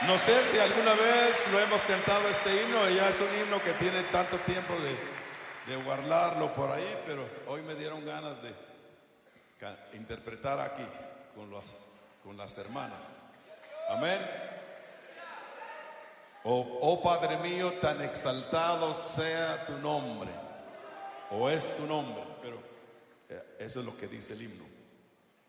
No sé si alguna vez lo hemos cantado este himno, ya es un himno que tiene tanto tiempo de guardarlo por ahí, pero hoy me dieron ganas de interpretar aquí con las hermanas. Amén. Oh Padre mío, tan exaltado sea tu nombre, o es tu nombre, pero eso es lo que dice el himno.